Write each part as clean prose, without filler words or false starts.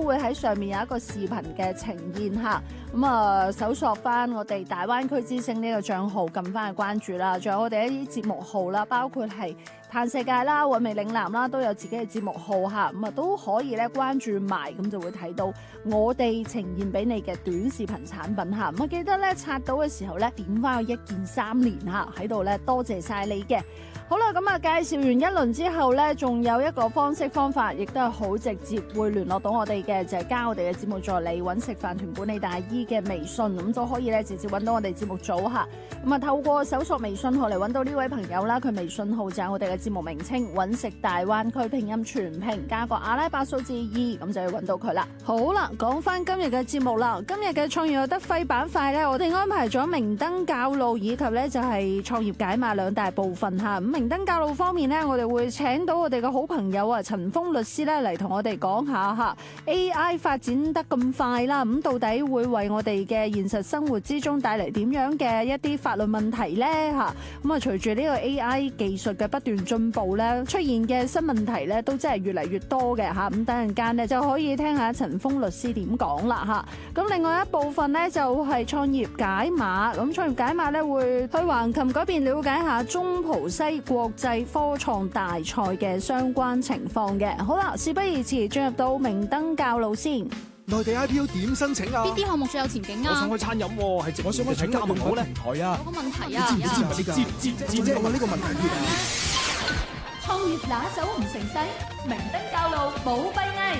會喺上面有一個視頻嘅呈現嚇。咁啊，搜索翻我哋大灣區之星呢個帳號，撳翻去關注啦。仲有我哋一啲節目號啦，包括係嘆世界啦、韻味嶺南啦，都有自己嘅節目號嚇。咁啊都可以咧關注埋，咁就會睇到我哋呈現俾你嘅短視頻產品嚇。咁啊記得咧刷到嘅時候咧點翻個一鍵3連嚇喺度咧，多謝晒你嘅。好啦，咁啊介紹完一輪之後咧，仲有一個方法，亦都係好直接會聯絡到我哋嘅，就係加我哋嘅節目助理揾食飯團管理大姨嘅微信，咁都可以咧直接揾到我哋節目組嚇。咁啊透過搜索微信號嚟揾到呢位朋友啦，佢微信號就係我哋嘅節目名稱揾食大灣區拼音全拼加個阿拉伯數字2，咁就要揾到佢啦。好啦，講翻今日嘅節目啦，今日嘅創業有得揮板塊咧，我哋安排咗明燈教路以及咧就係創業解碼兩大部分嚇。咁明燈教路方面咧，我哋會請到我哋嘅好朋友啊陳鋒律師咧嚟同我哋講下嚇 AI 發展得咁快啦，咁到底會為我哋嘅現實生活之中帶嚟點樣嘅一啲法律問題咧嚇？咁啊隨住呢個 AI 技術嘅不斷進步咧，出現嘅新問題咧都真係越嚟越多嘅嚇。咁等陣間咧就可以聽下陳鋒律師點講啦嚇。咁另外一部分咧就係創業解碼，咁創業解碼咧會去橫琴嗰邊了解下中葡西國際科創大賽嘅相關情況嘅。好啦，事不宜遲，進入到明燈教路先。 內地 IPO 點申請啊？ 邊啲項目最有前景啊？ 我想開餐飲喎，係我想開請加盟好咧。台啊， 有個問題啊， 知唔知呢個問題創業拿手唔成世，明燈教路冇閉翳。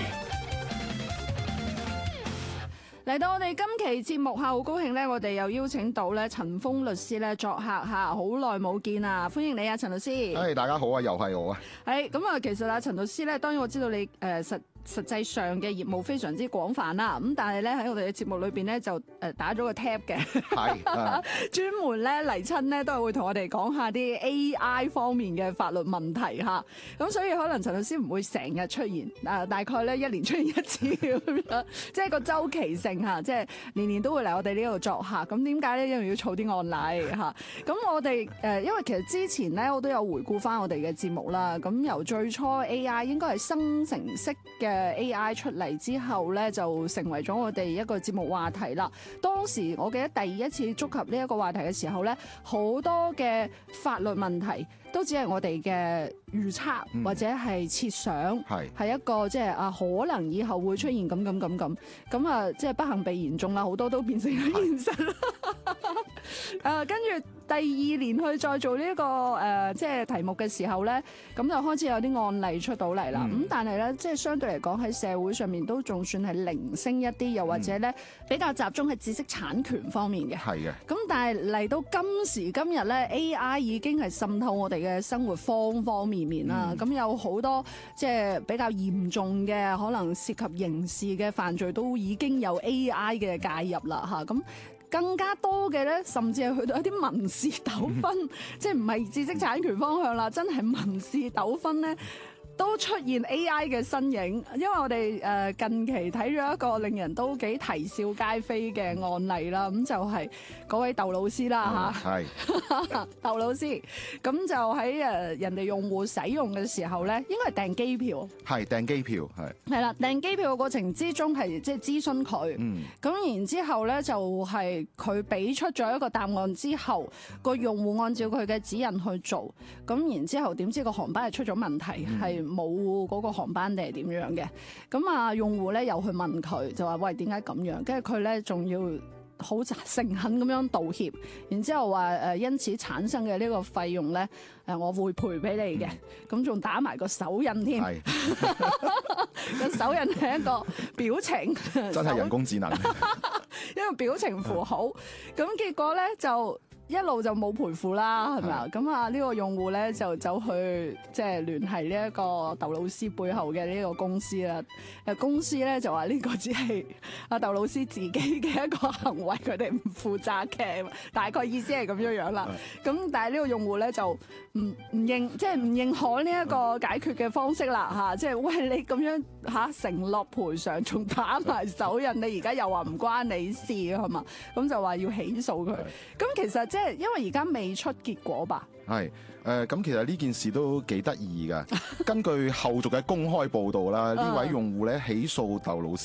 嚟到我哋今期節目下，好高興咧，我哋又邀請到咧陳鋒律師咧作客嚇，好耐冇見啊！歡迎你啊，陳律師。 誒，大家好啊，又係我啊。 係咁啊，其實啊，陳律師咧，當然我知道你實際上嘅業務非常之廣泛啦，咁但係咧喺我哋嘅節目裏邊咧就打咗個 tab 嘅，係專門咧嚟親咧都係會同我哋講下啲 AI 方面嘅法律問題嚇，咁所以可能陳律師唔會成日出現，大概咧1年出現一次咁樣，即係個周期性嚇，即係年年都會嚟我哋呢度作客。咁點解咧？因為要儲啲案例嚇。咁我哋因為其實之前咧我都有回顧翻我哋嘅節目啦，咁由最初 AI 應該係生成式嘅AI 出嚟之後咧，就成為咗我哋一個節目話題啦。當時我記得第一次觸及呢一個話題嘅時候咧，好多嘅法律問題都只係我哋嘅預測或者係設想，係一個即係可能以後會出現咁啊，即係不幸被言中啦，好多都變成咗現實啦。跟住第二年去再做呢一個即係題目嘅時候咧，咁就開始有啲案例出到嚟啦。咁但係咧，即係相對嚟講喺社會上面都仲算係零星一啲，又或者咧比較集中喺知識產權方面嘅。係嘅。咁但係嚟到今時今日咧，AI 已經係滲透我哋嘅生活方方面面啦。咁有好多即係比較嚴重嘅，可能涉及刑事嘅犯罪都已經有 AI 嘅介入啦嚇。咁更加多嘅咧，甚至係去到一啲民事糾紛，即係唔係知識產權方向啦，真係民事糾紛咧，都出現 AI 嘅身影。因為我哋近期睇咗一個令人都幾啼笑皆非嘅案例啦，咁就係嗰位竇老師啦嚇，係竇老師，咁就喺人哋用戶使用嘅時候咧，應該係訂機票，係訂機票，係啦，訂機票嘅過程之中係即係諮詢佢，咁然之後咧就係佢俾出咗一個答案之後，個用戶按照佢嘅指引去做，咁然之後點知個航班係出咗問題，係冇嗰個航班定係點樣嘅？咁啊，用戶咧又去問佢，就話喂，點解咁樣？跟住佢咧仲要好誠懇咁樣道歉，然之後話因此產生嘅呢個費用咧我會賠俾你嘅，咁仲打埋個手印添，個手印係一個表情， 真係人工智能， 一個表情符號，咁結果咧就一路就冇賠付啦，係咪啊？咁啊呢個用戶咧就走去即係聯繫呢一個竇老師背後嘅呢個公司啦。公司咧就話呢個只係阿竇老師自己嘅一個行為，佢哋唔負責嘅，大概意思係咁樣樣啦。咁但係呢個用戶咧就唔認，即係唔認可呢一個解決嘅方式啦嚇。即係喂，你咁樣承諾賠償，仲打埋手印，你而家又話唔關你事係嘛？咁就話要起訴佢。咁其實即係因為而家未出結果吧？ 係咁其實呢件事都幾得意㗎。根據後續嘅公開報導啦，呢位用戶咧起訴竇老師